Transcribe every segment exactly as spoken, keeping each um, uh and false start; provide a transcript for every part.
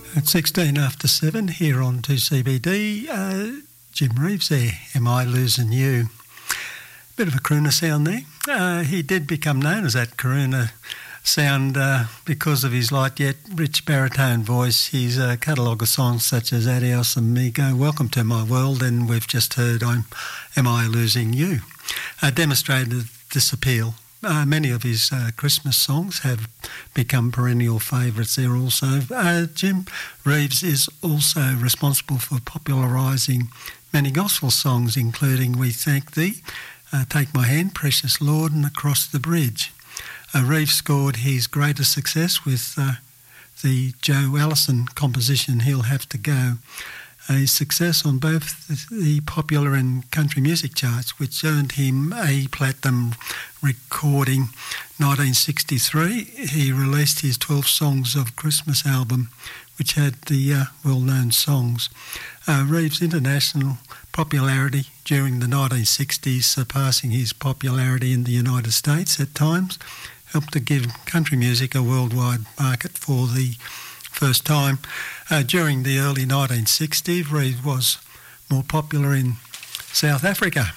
At sixteen after seven here on two C B D, uh, Jim Reeves there, Am I Losing You? Bit of a crooner sound there. Uh, he did become known as that crooner sound uh, because of his light yet rich baritone voice. His uh, catalogue of songs such as Adios Amigo, Welcome to My World, and we've just heard I'm, Am I Losing You? Uh, demonstrated this appeal. Uh, many of his uh, Christmas songs have become perennial favourites there also. Uh, Jim Reeves is also responsible for popularising many gospel songs, including We Thank Thee, uh, Take My Hand, Precious Lord, and Across the Bridge. Uh, Reeves scored his greatest success with uh, the Joe Allison composition, He'll Have to Go. A success on both the popular and country music charts, which earned him a platinum recording. nineteen sixty-three, he released his twelve Songs of Christmas album, which had the uh, well-known songs. Uh, Reeves' international popularity during the nineteen sixties, surpassing his popularity in the United States at times, helped to give country music a worldwide market for the first time. Uh, during the early nineteen sixties, Reeves was more popular in South Africa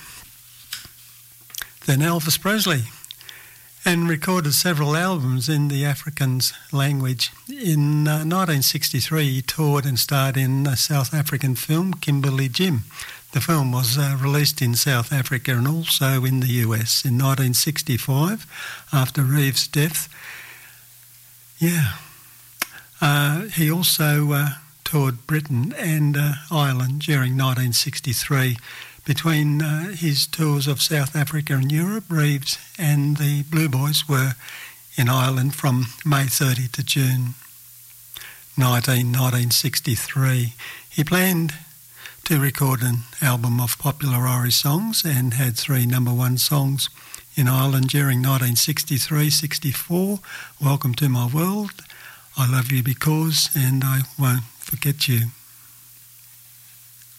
than Elvis Presley, and recorded several albums in the African language. In uh, nineteen sixty-three, he toured and starred in a South African film, Kimberly Jim. The film was uh, released in South Africa and also in the U S in nineteen sixty-five, after Reeves' death. Yeah. Uh, he also uh, toured Britain and uh, Ireland during nineteen sixty-three. Between uh, his tours of South Africa and Europe, Reeves and the Blue Boys were in Ireland from May thirtieth to June nineteen sixty-three. He planned to record an album of popular Irish songs and had three number one songs in Ireland during nineteen sixty-three sixty-four, Welcome to My World, I Love You Because, and I Won't Forget You.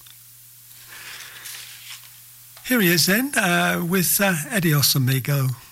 Here he is then, uh, with uh, Adios Amigo.